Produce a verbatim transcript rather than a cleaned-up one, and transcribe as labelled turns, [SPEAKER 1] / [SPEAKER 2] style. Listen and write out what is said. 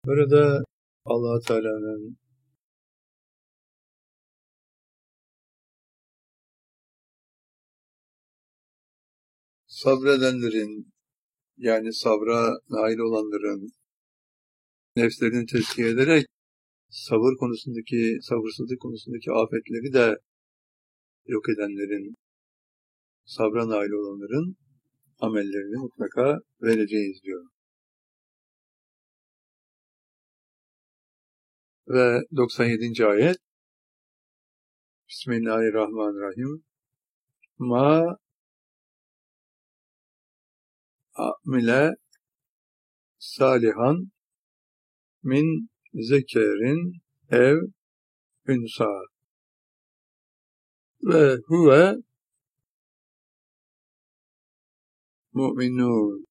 [SPEAKER 1] Burada Allah Teala'nın sabredenlerin, yani sabra nail olanların nefslerini tezkiye ederek sabır konusundaki, sabırsızlık konusundaki afetleri de yok edenlerin, sabra nail olanların amellerini mutlaka vereceğiz diyor. Ve doksan yedinci ayet Bismillahirrahmanirrahim. Ma amile salihan min zekerin ev ünsa ve huve mu'minun.